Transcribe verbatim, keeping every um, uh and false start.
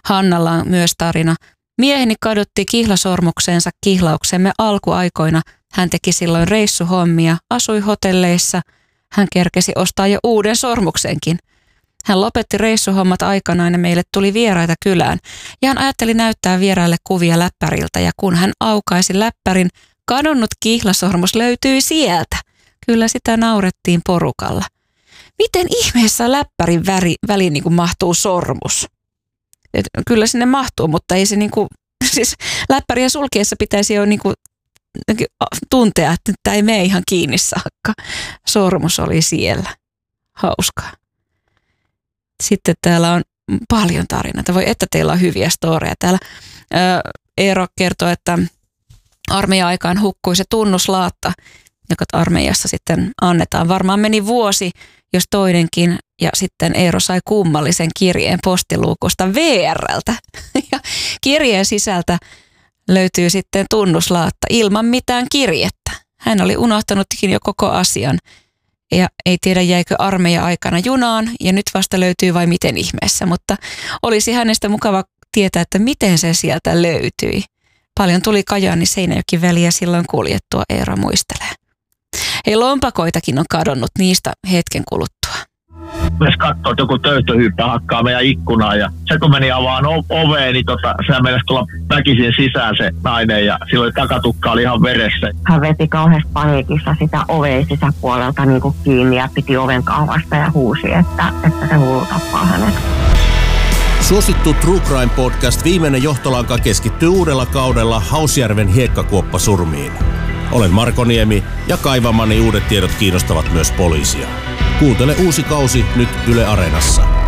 Hannalla on myös tarina. Mieheni kadotti kihlasormukseensa kihlauksemme alkuaikoina. Hän teki silloin reissuhommia, asui hotelleissa. Hän kerkesi ostaa jo uuden sormuksenkin. Hän lopetti reissuhommat aikanaan ja meille tuli vieraita kylään. Ja hän ajatteli näyttää vieraille kuvia läppäriltä ja kun hän aukaisi läppärin, kadonnut kihlasormus löytyi sieltä. Kyllä sitä naurettiin porukalla. Miten ihmeessä läppärin väri, väliin niin kuin mahtuu sormus? Et kyllä sinne mahtuu, mutta ei se niin kuin, siis läppärien sulkiessa pitäisi jo niin kuin tuntea, että tämä ei mene ihan kiinni saakka. Sormus oli siellä. Hauskaa. Sitten täällä on paljon tarinoita. Voi että teillä on hyviä storeja. Täällä ää, Eero kertoo, että armeija-aikaan hukkui se tunnuslaatta, joka armeijassa sitten annetaan. Varmaan meni vuosi, jos toinenkin, ja sitten Eero sai kummallisen kirjeen postiluukusta V R:ltä. Ja kirjeen sisältä löytyy sitten tunnuslaatta ilman mitään kirjettä. Hän oli unohtanutkin jo koko asian. Ja ei tiedä jäikö armeija-aikana junaan ja nyt vasta löytyy vai miten ihmeessä, mutta olisi hänestä mukava tietää, että miten se sieltä löytyi. Paljon tuli Kajaani Seinäjoki väliä silloin kuljettua, Eero muistelee. Hei, lompakoitakin on kadonnut niistä hetken kuluttua. Myös katsoo, että joku töyttöhyyppä hakkaa meidän ikkunaan ja se kun meni avaan oveen, niin tota, sehän meinasi tulla väkisin sisään se nainen ja silloin takatukka oli ihan veressä. Hän veti kauheassa paniikissa sitä oveen sisäpuolelta niin kuin kiinni ja piti oven kahvasta ja huusi, että, että se hullu tappaa hänet. Suosittu True Crime Podcast Viimeinen johtolanka keskittyy uudella kaudella Hausjärven hiekkakuoppasurmiin. Olen Marko Niemi ja kaivamani uudet tiedot kiinnostavat myös poliisia. Kuuntele uusi kausi nyt Yle Areenassa.